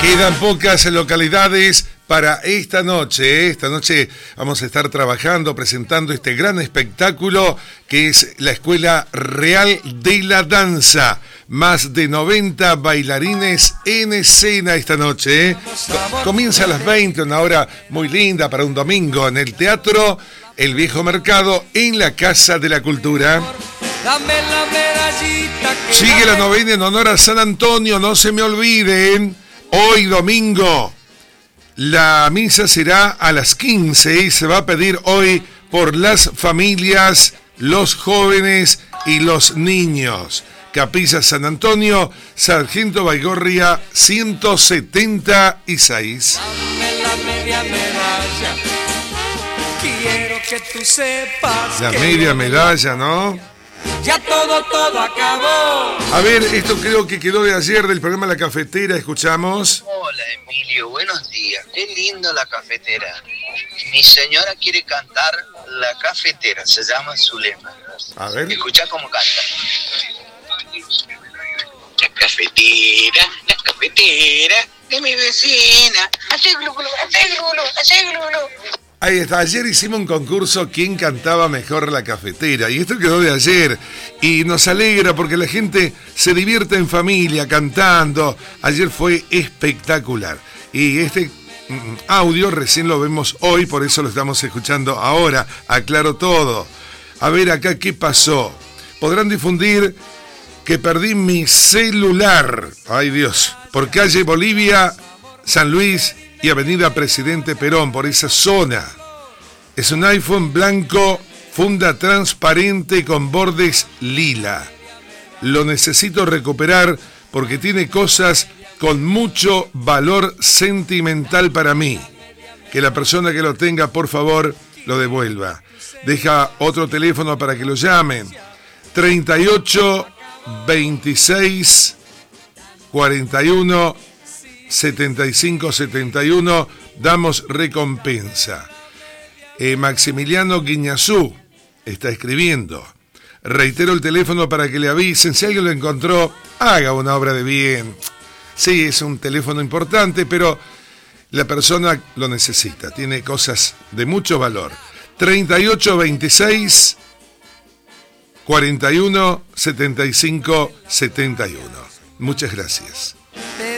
Quedan pocas localidades para esta noche. Esta noche vamos a estar trabajando, presentando este gran espectáculo que es la Escuela Real de la Danza. Más de 90 bailarines en escena esta noche. Comienza a las 20, una hora muy linda para un domingo en el Teatro El Viejo Mercado, en la Casa de la Cultura. Sigue la novena en honor a San Antonio, no se me olviden. Hoy domingo, la misa será a las 15 y se va a pedir hoy por las familias, los jóvenes y los niños. Capilla San Antonio, Sargento Baigorria, 176. Quiero que tú sepas la media medalla, ¿no? Ya todo acabó. A ver, esto creo que quedó de ayer del programa La Cafetera, escuchamos. Hola Emilio, buenos días. Qué lindo La Cafetera. Mi señora quiere cantar La Cafetera, se llama Zulema. A ver. Escuchá cómo canta. La cafetera de mi vecina. Hace glu glu, hace glu glu, hace glu glu. Ahí está, ayer hicimos un concurso quién cantaba mejor La Cafetera y esto quedó de ayer y nos alegra porque la gente se divierte en familia cantando. Ayer fue espectacular y este audio recién lo vemos hoy, por eso lo estamos escuchando ahora. Aclaro todo. A ver acá qué pasó. Podrán difundir que perdí mi celular, ay Dios, por calle Bolivia, San Luis y Avenida Presidente Perón, por esa zona. Es un iPhone blanco, funda transparente con bordes lila. Lo necesito recuperar porque tiene cosas con mucho valor sentimental para mí. Que la persona que lo tenga, por favor, lo devuelva. Deja otro teléfono para que lo llamen. 38 26 41 7571, damos recompensa. Maximiliano Guiñazú está escribiendo. Reitero el teléfono para que le avisen. Si alguien lo encontró, haga una obra de bien. Sí, es un teléfono importante, pero la persona lo necesita. Tiene cosas de mucho valor. 38 26 41 75 71. Muchas gracias.